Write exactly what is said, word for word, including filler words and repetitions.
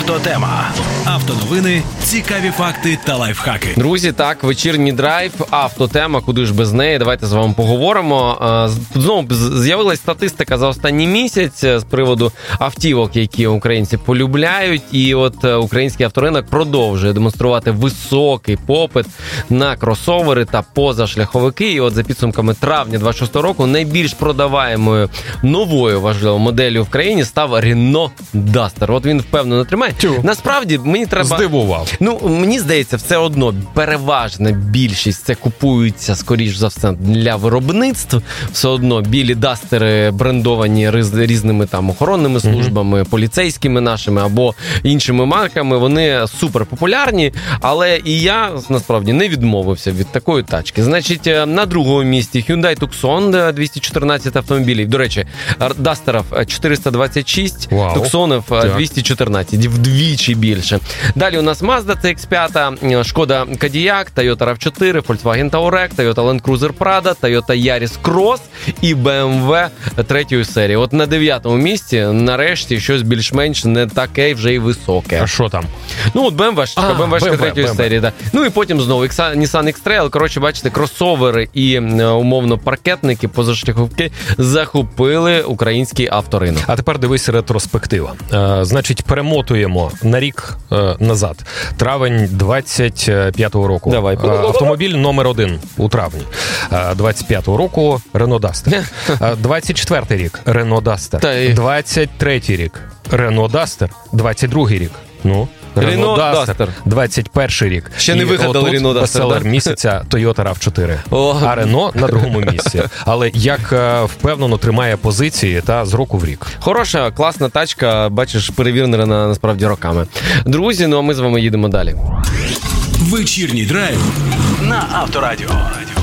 Автотема. Автоновини, цікаві факти та лайфхаки. Друзі, так, вечірній драйв, автотема, куди ж без неї. Давайте з вами поговоримо. Знову з'явилась статистика за останній місяць з приводу автівок, які українці полюбляють. І от український авторинок продовжує демонструвати високий попит на кросовери та позашляховики. І от за підсумками травня двадцять шостого року найбільш продаваємою новою важливою моделлю в країні став Renault Duster. От він впевнено тримає. Тю. Насправді, мені треба... Здивував. Ну, мені здається, все одно переважна більшість це купуються, скоріш за все, для виробництв. Все одно білі дастери брендовані різними там охоронними службами, mm-hmm. поліцейськими нашими або іншими марками. Вони супер популярні, але і я, насправді, не відмовився від такої тачки. Значить, на другому місці Hyundai Tucson, двісті чотирнадцять автомобілів. До речі, дастерів чотириста двадцять шість, wow. Туксонів двісті чотирнадцять, вдвічі більше. Далі у нас Mazda ці ікс п'ять, Шкода Kodiaq, Toyota рав чотири, Volkswagen Touareg, Toyota Land Cruiser Prado, Toyota Yaris Cross і бі ем дабл ю третьої серії. От на дев'ятому місці, нарешті, щось більш-менш не таке вже і високе. А що там? Ну, от бі ем дабл ю, бі ем дабл ю третьої серії, да. Ну і потім знову Nissan X-Trail. Коротше, бачите, кросовери і, умовно, паркетники, позашляховики захопили український авторинок. А тепер дивись ретроспектива. Е, значить, перемотуємо на рік е, назад. Травень двадцять п'ятого року. Давай. Е, автомобіль номер один у травні. Е, двадцять п'ятого року Renault Duster. Е, двадцять четвертий рік Renault Duster. Та двадцять третій рік Renault Duster. двадцять другий рік. Ну, Renault Duster. двадцять перший рік. Ще не вигадали Renault Duster. Бестселер да? місяця Toyota рав чотири. О. А Renault на другому місці. Але як е, впевнено тримає позиції та з року в рік. Хороша, класна тачка, бачиш, перевірена на, насправді роками. Друзі, ну а ми з вами їдемо далі. Вечірній драйв на Авторадіо.